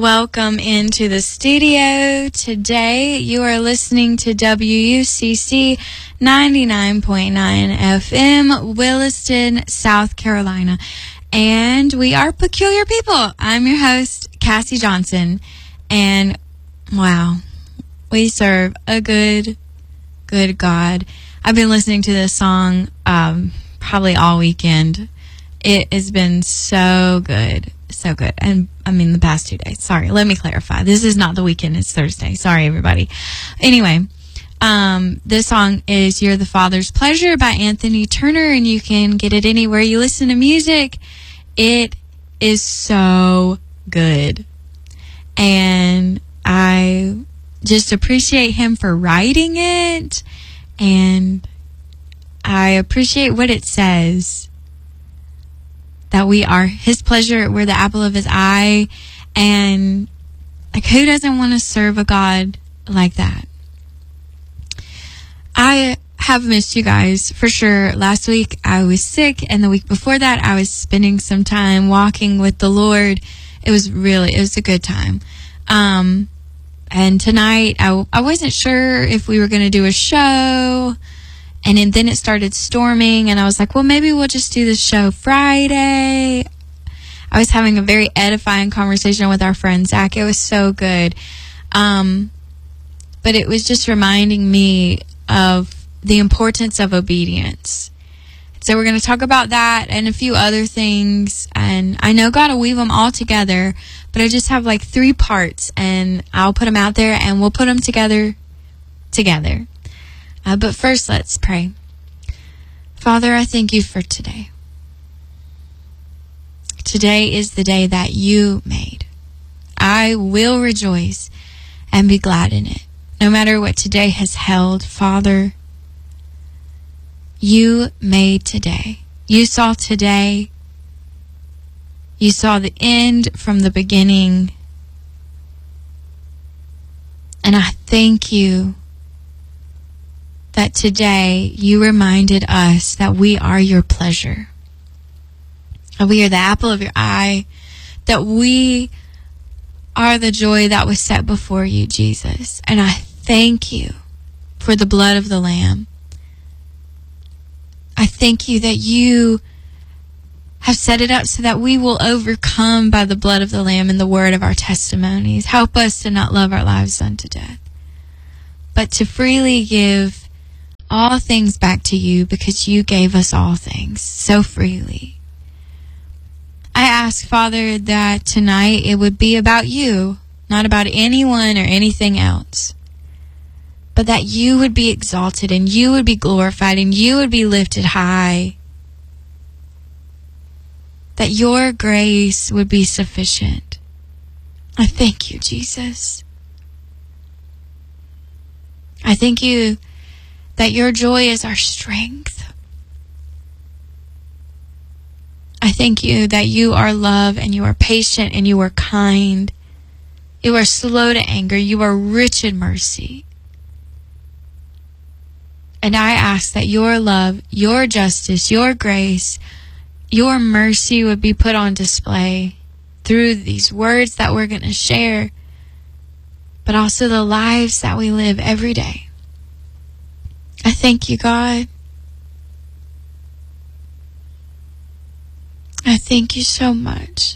Welcome into the studio. Today you are listening to WUCC 99.9 FM, Williston, South Carolina. And we are Peculiar People. I'm your host, Cassie Johnson. And wow, we serve a good God. I've been listening to this song probably all weekend. It has been so good. So good. And I mean the past 2 days. Sorry, let me clarify. This is not the weekend, it's Thursday. Sorry, everybody. Anyway, this song is You're the Father's Pleasure by Anthony Turner, and you can get it anywhere you listen to music. It is so good. And I just appreciate him for writing it, and I appreciate what it says. That we are his pleasure, we're the apple of his eye, and like, who doesn't want to serve a God like that? I have missed you guys for sure. Last week I was sick, and the week before that I was spending some time walking with the Lord. It was a good time. And tonight I wasn't sure if we were going to do a show. And then it started storming, and I was like, well, maybe we'll just do the show Friday. I was having a very edifying conversation with our friend Zach. It was so good. But it was just reminding me of the importance of obedience. So we're going to talk about that and a few other things. And I know God will weave them all together, but I just have like 3 parts, and I'll put them out there, and we'll put them together. But first, let's pray. Father, I thank you for today. Today is the day that you made. I will rejoice and be glad in it. No matter what today has held, Father, you made today. You saw today. You saw the end from the beginning. And I thank you that today you reminded us that we are your pleasure. That we are the apple of your eye. That we are the joy that was set before you, Jesus. And I thank you for the blood of the Lamb. I thank you that you have set it up so that we will overcome by the blood of the Lamb and the word of our testimonies. Help us to not love our lives unto death, but to freely give all things back to you, because you gave us all things so freely. I ask, Father, that tonight it would be about you, not about anyone or anything else, but that you would be exalted and you would be glorified and you would be lifted high, that your grace would be sufficient. I thank you, Jesus. I thank you that your joy is our strength. I thank you that you are love, and you are patient, and you are kind. You are slow to anger. You are rich in mercy. And I ask that your love, your justice, your grace, your mercy would be put on display through these words that we're going to share, but also the lives that we live every day. I thank you, God. I thank you so much.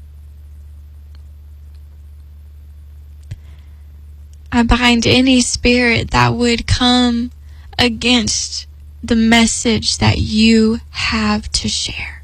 I bind any spirit that would come against the message that you have to share.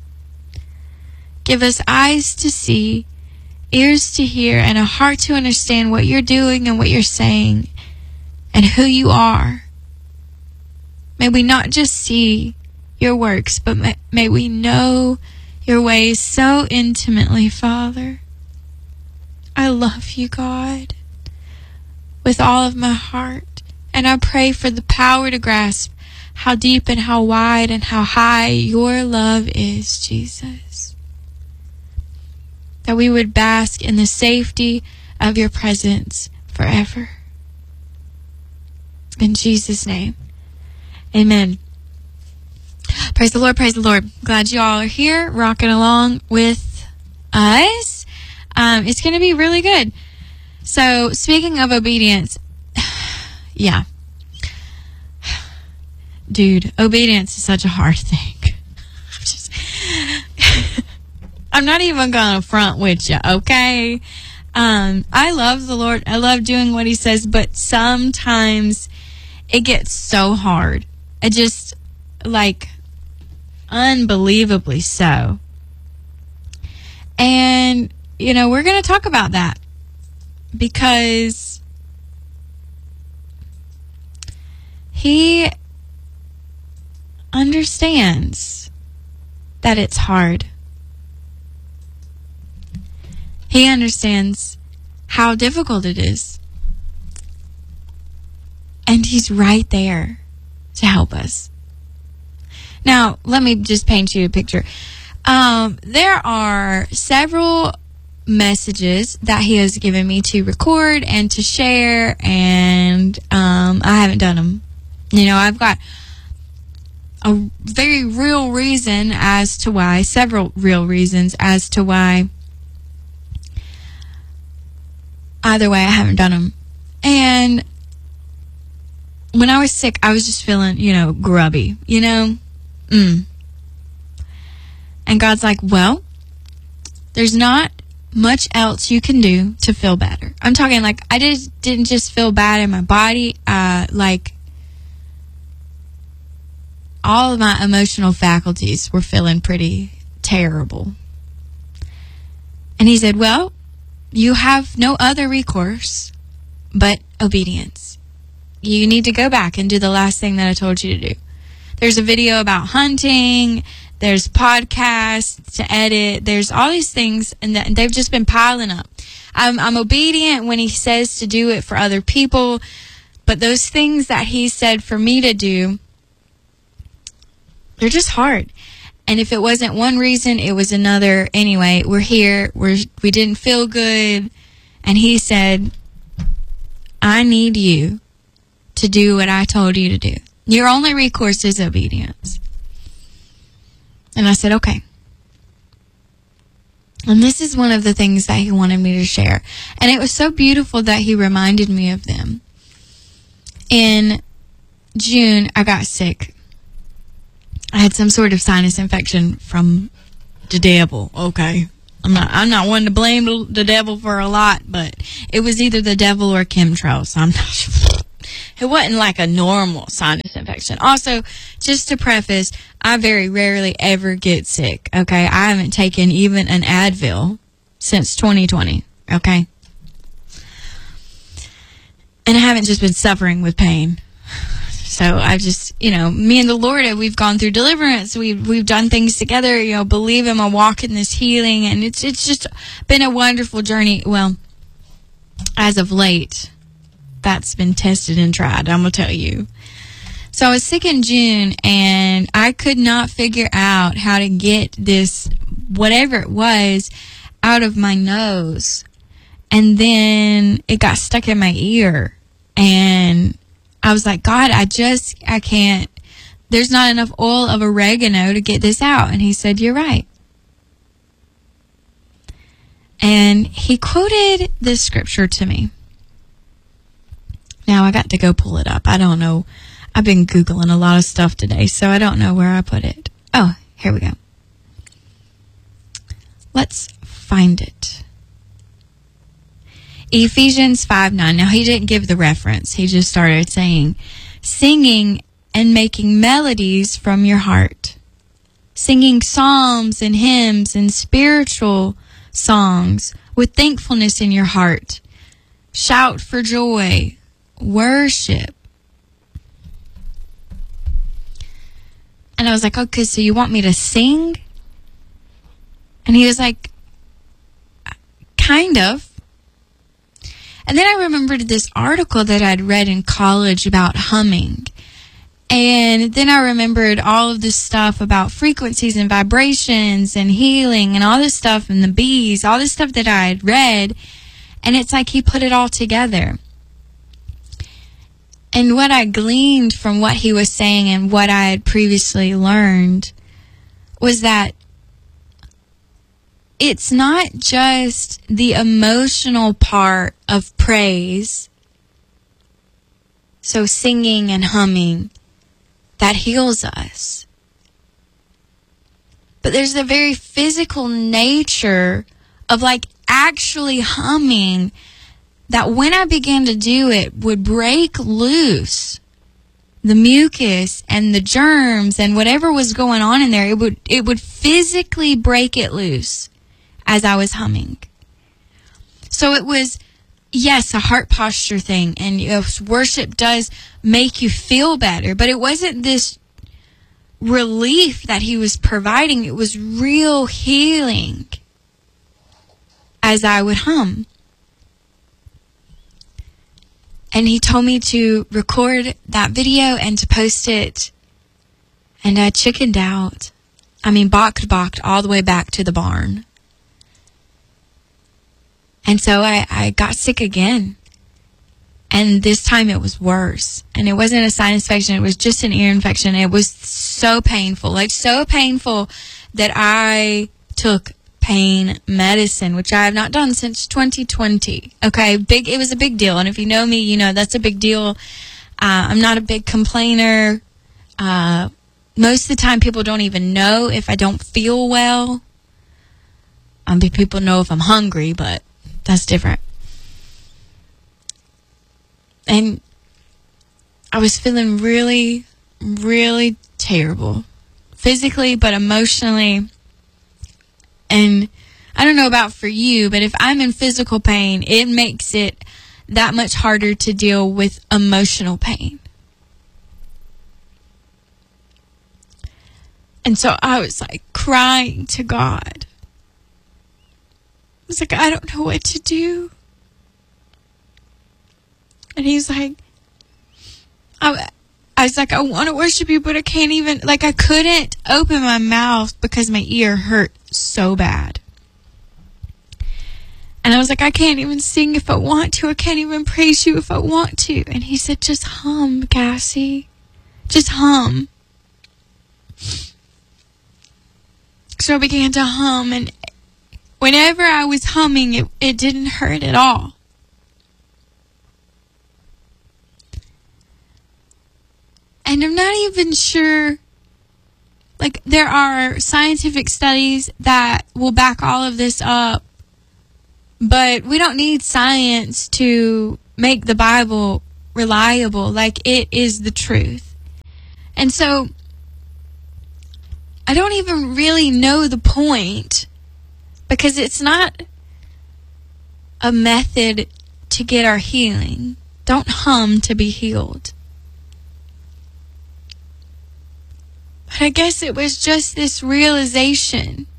Give us eyes to see, ears to hear, and a heart to understand what you're doing and what you're saying and who you are. May we not just see your works, but may we know your ways so intimately, Father. I love you, God, with all of my heart. And I pray for the power to grasp how deep and how wide and how high your love is, Jesus. That we would bask in the safety of your presence forever. In Jesus' name. Amen. Praise the Lord, praise the Lord. Glad you all are here, rocking along with us. It's going to be really good. So, speaking of obedience, yeah. Dude, obedience is such a hard thing. I'm not even going to front with you, okay? I love the Lord. I love doing what he says, but sometimes it gets so hard. It just, like, unbelievably so. And, you know, we're going to talk about that because he understands that it's hard. He understands how difficult it is. And he's right there to help us. Now, let me just paint you a picture. There are several messages that he has given me to record and to share, and I haven't done them. You know, I've got a very real reason as to why, several real reasons as to why. Either way, I haven't done them. And when I was sick, I was just feeling, you know, grubby, you know? And God's like, well, there's not much else you can do to feel better. I'm talking like I didn't just feel bad in my body. Like all of my emotional faculties were feeling pretty terrible. And he said, well, you have no other recourse but obedience. You need to go back and do the last thing that I told you to do. There's a video about hunting. There's podcasts to edit. There's all these things, and they've just been piling up. I'm obedient when he says to do it for other people, but those things that he said for me to do, they're just hard. And if it wasn't one reason, it was another. Anyway, we're here. We didn't feel good. And he said, I need you to do what I told you to do. Your only recourse is obedience. And I said, okay. And this is one of the things that he wanted me to share. And it was so beautiful that he reminded me of them. In June, I got sick. I had some sort of sinus infection from the devil. Okay. I'm not one to blame the devil for a lot, but it was either the devil or chemtrails. I'm not sure. It wasn't like a normal sinus infection. Also, just to preface, I very rarely ever get sick, okay? I haven't taken even an Advil since 2020, okay? And I haven't just been suffering with pain. So I just, you know, me and the Lord, we've gone through deliverance. We've done things together, you know, believe him, I walk in this healing. And it's just been a wonderful journey. Well, as of late, that's been tested and tried, I'm going to tell you. So I was sick in June, and I could not figure out how to get this, whatever it was, out of my nose. And then it got stuck in my ear. And I was like, God, I can't. There's not enough oil of oregano to get this out. And he said, you're right. And he quoted this scripture to me. Now, I got to go pull it up. I don't know. I've been Googling a lot of stuff today, so I don't know where I put it. Oh, here we go. Let's find it. Ephesians 5:9. Now, he didn't give the reference. He just started saying, singing and making melodies from your heart. Singing psalms and hymns and spiritual songs with thankfulness in your heart. Shout for joy. Worship. And I was like, okay, so you want me to sing? And he was like, kind of. And then I remembered this article that I'd read in college about humming. And then I remembered all of this stuff about frequencies and vibrations and healing and all this stuff and the bees, all this stuff that I had read. And it's like he put it all together. And what I gleaned from what he was saying and what I had previously learned was that it's not just the emotional part of praise, so singing and humming, that heals us. But there's a very physical nature of like actually humming that when I began to do it would break loose the mucus and the germs and whatever was going on in there. It would physically break it loose as I was humming. So it was, yes, a heart posture thing, and worship does make you feel better, but it wasn't this relief that he was providing. It was real healing as I would hum. And he told me to record that video and to post it. And I chickened out. I mean, balked all the way back to the barn. And so I got sick again. And this time it was worse. And it wasn't a sinus infection. It was just an ear infection. It was so painful. Like, so painful that I took pain medicine, which I have not done since 2020. Okay, it was a big deal. And if you know me, you know that's a big deal. I'm not a big complainer. Most of the time, people don't even know if I don't feel well. People know if I'm hungry, but that's different. And I was feeling really, really terrible. Physically, but emotionally. And I don't know about for you, but if I'm in physical pain, it makes it that much harder to deal with emotional pain. And so I was like crying to God. I was like, I don't know what to do. And he's like, I was like, I want to worship you, but I can't even, like, I couldn't open my mouth because my ear hurt so bad. And I was like, I can't even sing if I want to. I can't even praise you if I want to. And he said, just hum, Cassie. Just hum. So I began to hum, and whenever I was humming, it didn't hurt at all. And I'm not even sure, like, there are scientific studies that will back all of this up, but we don't need science to make the Bible reliable. Like, it is the truth. And so, I don't even really know the point, because it's not a method to get our healing. Don't hum to be healed. But I guess it was just this realization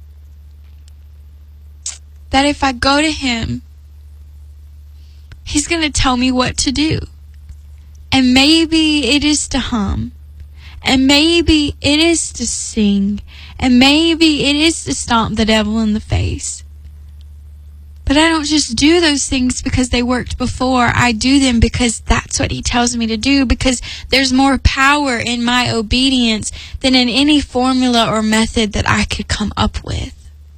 that if I go to him, he's going to tell me what to do. And maybe it is to hum. And maybe it is to sing. And maybe it is to stomp the devil in the face. But I don't just do those things because they worked before. I do them because that's what he tells me to do, because there's more power in my obedience than in any formula or method that I could come up with.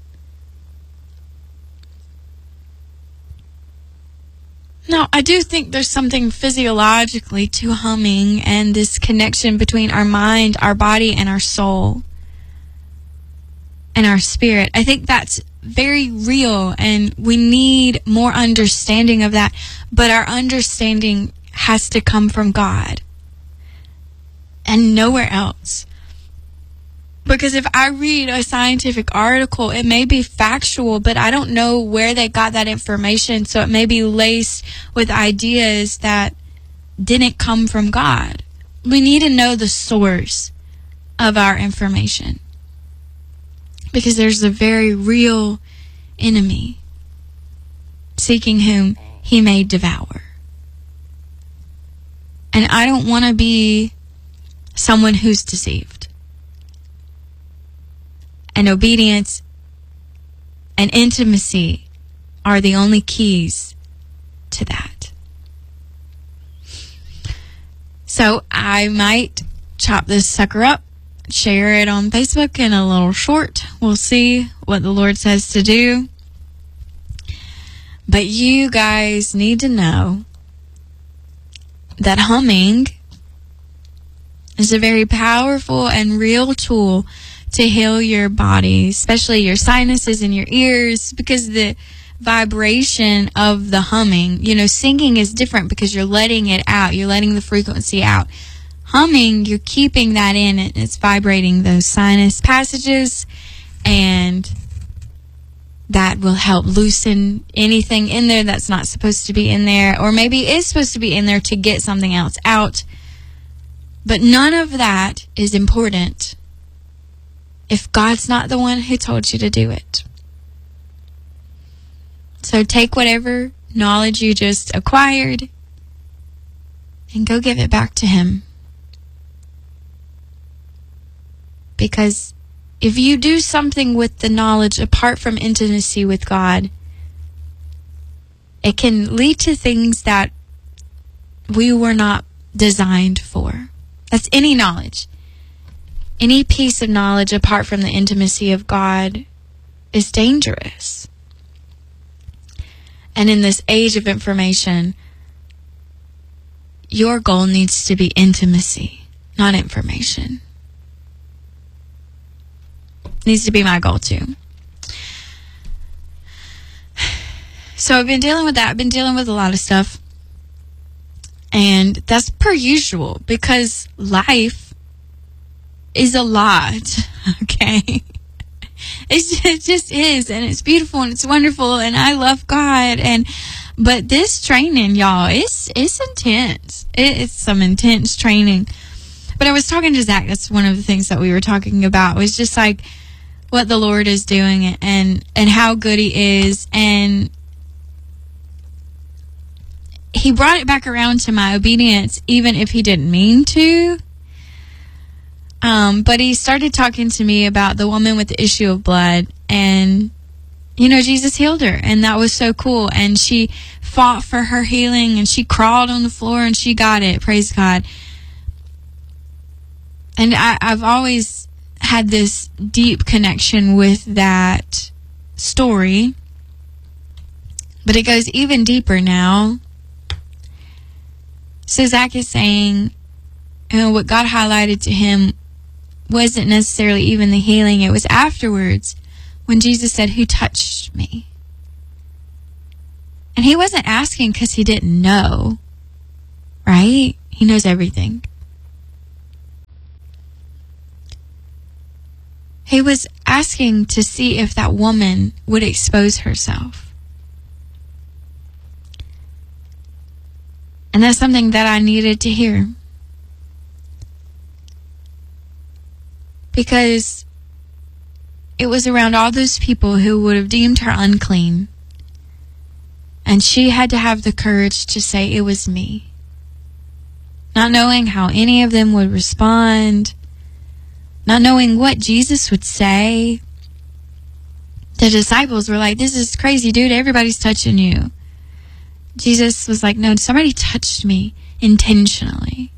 Now, I do think there's something physiologically to humming and this connection between our mind, our body, and our soul and our spirit. I think that's very real, and we need more understanding of that. But our understanding has to come from God and nowhere else. Because if I read a scientific article, it may be factual, but I don't know where they got that information. So it may be laced with ideas that didn't come from God. We need to know the source of our information, because there's a very real enemy seeking whom he may devour. And I don't want to be someone who's deceived. And obedience and intimacy are the only keys to that. So I might chop this sucker up, share it on Facebook in a little short. We'll see what the Lord says to do. But you guys need to know that humming is a very powerful and real tool to heal your body, especially your sinuses and your ears, because the vibration of the humming, singing is different because you're letting it out. You're letting the frequency out. Humming, you're keeping that in, and it's vibrating those sinus passages, and that will help loosen anything in there that's not supposed to be in there, or maybe is supposed to be in there to get something else out. But none of that is important if God's not the one who told you to do it. So take whatever knowledge you just acquired and go give it back to Him. Because if you do something with the knowledge apart from intimacy with God, it can lead to things that we were not designed for. That's any knowledge. Any piece of knowledge apart from the intimacy of God is dangerous. And in this age of information, your goal needs to be intimacy, not information. Needs to be my goal too. So I've been dealing with that. I've been dealing with a lot of stuff. And that's per usual, because life is a lot, okay? It just is, and it's beautiful, and it's wonderful, and I love God. But this training, y'all, it's intense. It's some intense training. But I was talking to Zach. That's one of the things that we were talking about. It was just like what the Lord is doing, and how good He is. And He brought it back around to my obedience, even if He didn't mean to. But He started talking to me about the woman with the issue of blood, and Jesus healed her, and that was so cool. And she fought for her healing, and she crawled on the floor, and she got it. Praise God. And I've always had this deep connection with that story, but it goes even deeper now. So Zach is saying, what God highlighted to him wasn't necessarily even the healing. It was afterwards when Jesus said, "Who touched me?" And He wasn't asking because He didn't know, right? He knows everything. He was asking to see if that woman would expose herself. And that's something that I needed to hear. Because it was around all those people who would have deemed her unclean. And she had to have the courage to say, "It was me." Not knowing how any of them would respond. Not knowing what Jesus would say. The disciples were like, "This is crazy, dude. Everybody's touching you." Jesus was like, "No, somebody touched me intentionally."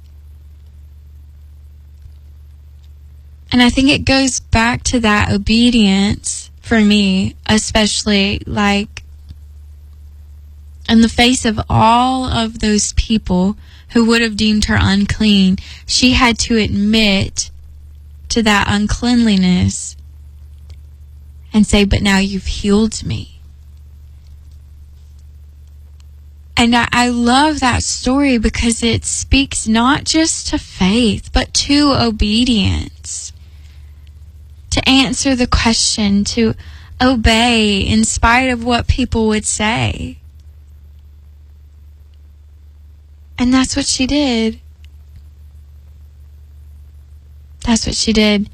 And I think it goes back to that obedience for me, especially like in the face of all of those people who would have deemed her unclean. She had to admit to that uncleanliness and say, "But now you've healed me." And I love that story because it speaks not just to faith, but to obedience. To answer the question, to obey in spite of what people would say. And that's what she did. That's what she did.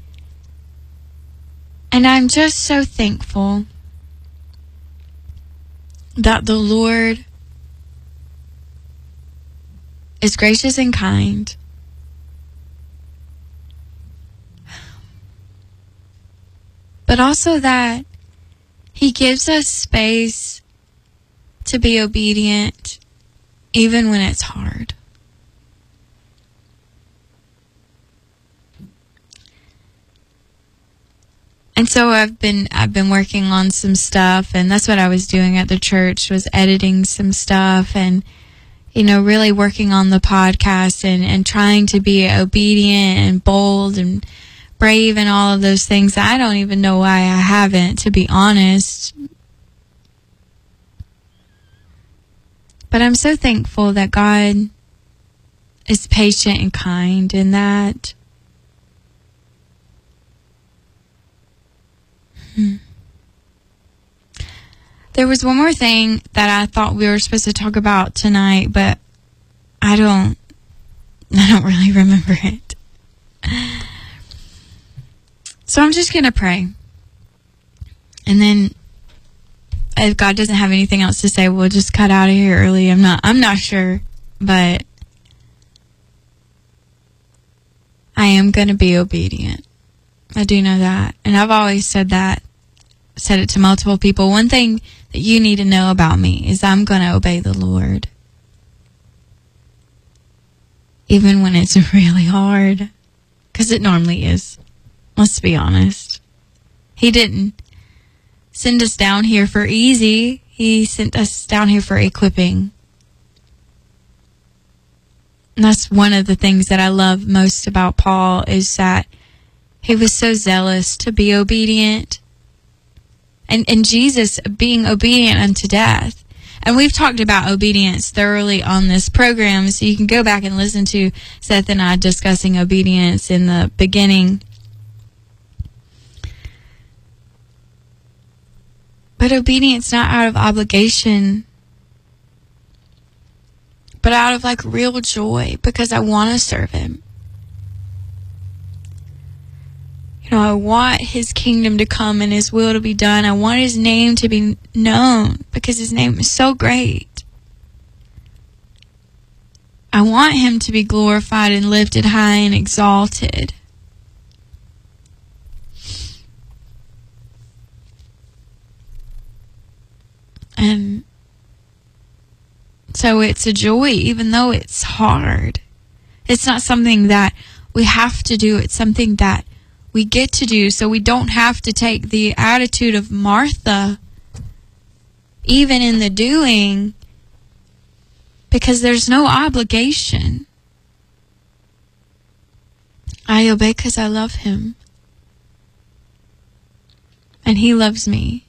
And I'm just so thankful that the Lord is gracious and kind. But also that He gives us space to be obedient even when it's hard. And so I've been working on some stuff, and that's what I was doing at the church, was editing some stuff and, really working on the podcast and trying to be obedient and bold and brave and all of those things. I don't even know why I haven't, to be honest. But I'm so thankful that God is patient and kind, and that there was one more thing that I thought we were supposed to talk about tonight, but I don't really remember it. So I'm just going to pray. And then if God doesn't have anything else to say, we'll just cut out of here early. I'm not sure, but I am going to be obedient. I do know that. And I've always said it to multiple people. One thing that you need to know about me is I'm going to obey the Lord. Even when it's really hard. Because it normally is. Let's be honest. He didn't send us down here for easy. He sent us down here for equipping. And that's one of the things that I love most about Paul, is that he was so zealous to be obedient. And Jesus being obedient unto death. And we've talked about obedience thoroughly on this program, so you can go back and listen to Seth and I discussing obedience in the beginning. But obedience not out of obligation, but out of real joy, because I want to serve him. I want his kingdom to come and his will to be done. I want his name to be known, because his name is so great. I want him to be glorified and lifted high and exalted. And so it's a joy, even though it's hard. It's not something that we have to do. It's something that we get to do, so we don't have to take the attitude of Martha, even in the doing, because there's no obligation. I obey because I love him. And he loves me.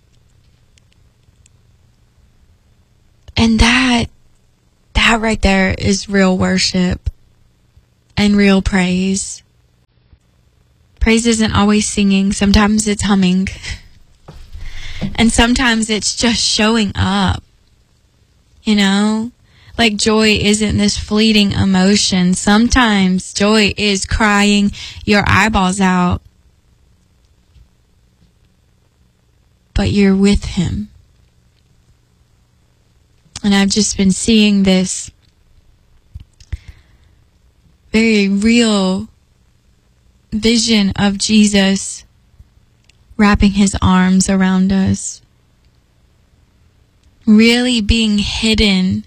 And that right there is real worship and real praise. Praise isn't always singing. Sometimes it's humming. And sometimes it's just showing up. Joy isn't this fleeting emotion. Sometimes joy is crying your eyeballs out. But you're with him. And I've just been seeing this very real vision of Jesus wrapping his arms around us, really being hidden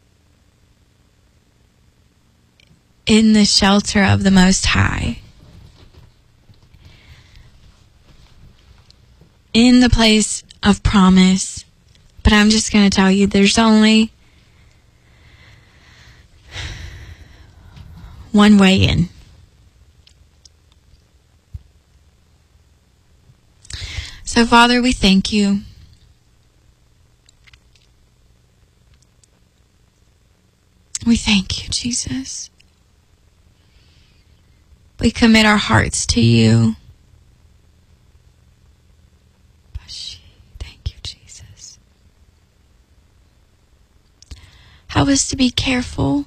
in the shelter of the Most High, in the place of promise. But I'm just going to tell you, there's only one way in. So, Father, we thank you. We thank you, Jesus. We commit our hearts to you. Thank you, Jesus. Help us to be careful.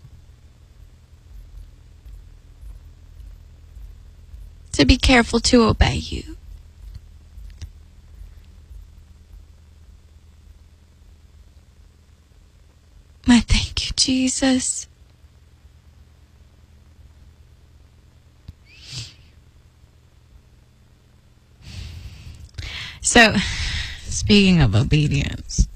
To be careful to obey you. I thank you, Jesus. So, speaking of obedience,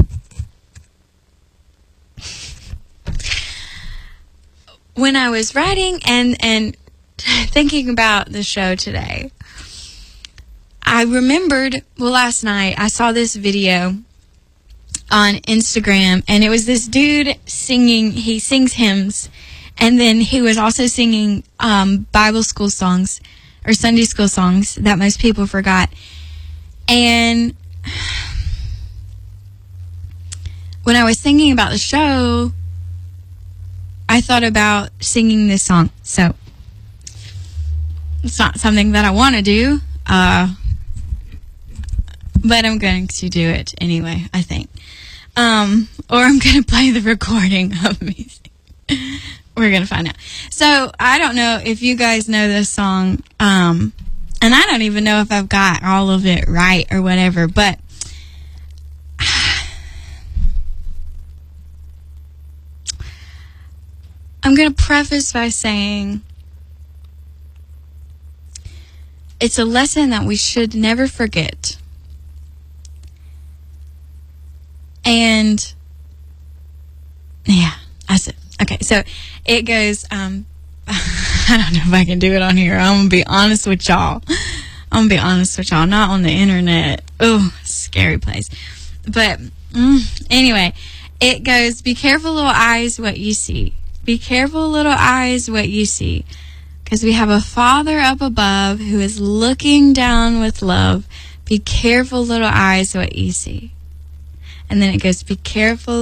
when I was writing and thinking about the show today, I I remembered, last night I saw this video on Instagram, and it was this dude singing. He sings hymns, and then he was also singing Bible school songs or Sunday school songs that most people forgot. And when I was thinking about the show, I thought about singing this song. So it's not something that I want to do, but I'm going to do it anyway, I think. Or I'm going to play the recording of me. We're going to find out. So I don't know if you guys know this song, and I don't even know if I've got all of it right or whatever, but I'm going to preface by saying it's a lesson that we should never forget. And yeah, that's it. Okay, so it goes, I don't know if I can do it on here. I'm going to be honest with y'all. Not on the internet. Oh, scary place. But anyway, it goes, be careful, little eyes, what you see. Be careful, little eyes, what you see. Because we have a Father up above who is looking down with love. Be careful, little eyes, what you see. And then it goes, be careful,